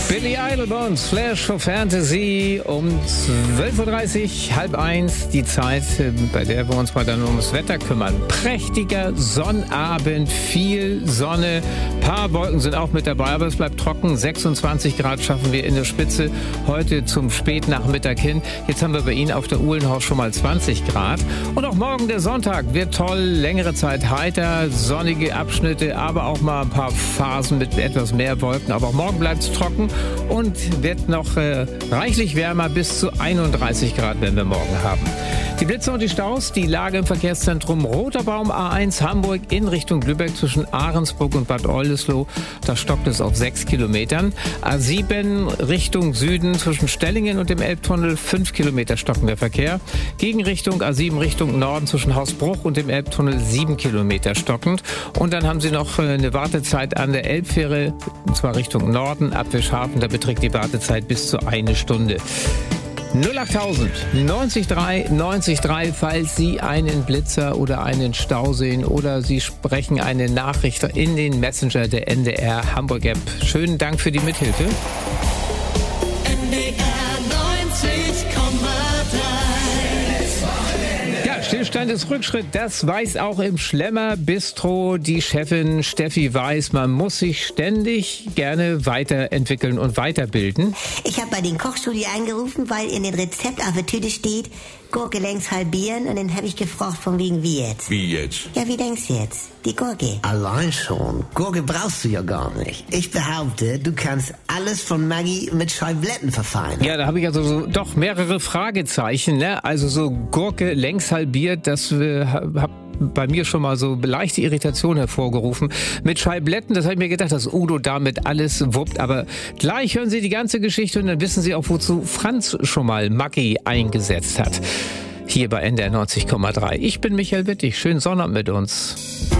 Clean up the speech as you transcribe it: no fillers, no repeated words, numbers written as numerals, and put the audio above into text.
Billy Idol bei uns, Flash for Fantasy um 12.30 Uhr, halb eins, die Zeit, bei der wir uns mal dann ums Wetter kümmern. Prächtiger Sonnabend, viel Sonne, paar Wolken sind auch mit dabei, aber es bleibt trocken. 26 Grad schaffen wir in der Spitze heute zum Spätnachmittag hin. Jetzt haben wir bei Ihnen auf der Uhlenhaus schon mal 20 Grad. Und auch morgen der Sonntag wird toll, längere Zeit heiter, sonnige Abschnitte, aber auch mal ein paar Phasen mit etwas mehr Wolken. Aber auch morgen bleibt es trocken und wird noch reichlich wärmer, bis zu 31 Grad werden wir morgen haben. Die Blitze und die Staus, die Lage im Verkehrszentrum Roter Baum A1 Hamburg in Richtung Lübeck zwischen Ahrensburg und Bad Oldesloe. Da stockt es auf 6 Kilometern. A7 Richtung Süden zwischen Stellingen und dem Elbtunnel 5 Kilometer stocken der Verkehr. Gegenrichtung A7 Richtung Norden zwischen Hausbruch und dem Elbtunnel 7 Kilometer stockend. Und dann haben Sie noch eine Wartezeit an der Elbfähre, und zwar Richtung Norden ab Wischhafen. Da beträgt die Wartezeit bis zu 1 Stunde. 08000 90 3 90 3, falls Sie einen Blitzer oder einen Stau sehen oder Sie sprechen eine Nachricht in den Messenger der NDR Hamburg App. Schönen Dank für die Mithilfe. Stillstand ist Rückschritt, das weiß auch im Schlemmer Bistro die Chefin Steffi Weiß. Man muss sich ständig gerne weiterentwickeln und weiterbilden. Ich habe bei den Kochstudie angerufen, weil in dem Rezept auf der Tüte steht, Gurke längs halbieren, und dann habe ich gefragt, von wegen wie jetzt. Wie jetzt? Ja, wie denkst du jetzt? Die Gurke. Allein schon. Gurke brauchst du ja gar nicht. Ich behaupte, du kannst alles von Maggi mit Scheibletten verfeinern. Ja, da habe ich also doch mehrere Fragezeichen. Ne? Also so Gurke längs halbiert, das hat bei mir schon mal so leichte Irritation hervorgerufen. Mit Scheibletten, das habe ich mir gedacht, dass Udo damit alles wuppt. Aber gleich hören Sie die ganze Geschichte und dann wissen Sie auch, wozu Franz schon mal Maggi eingesetzt hat. Hier bei NDR 90,3. Ich bin Michael Wittig. Schönen Sonnabend mit uns.